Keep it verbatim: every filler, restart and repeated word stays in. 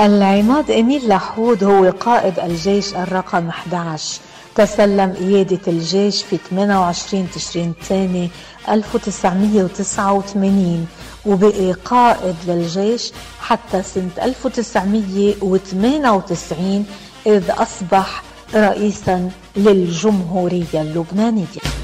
العماد إميل لحود هو قائد الجيش الرقم أحد عشر، تسلم قيادة الجيش في ثمانية وعشرين تشرين الثاني ألف وتسعمية وتسعة وثمانين، وبقي قائد للجيش حتى سنة ألف وتسعمية وثمانية وتسعين إذ أصبح رئيسا للجمهورية اللبنانية.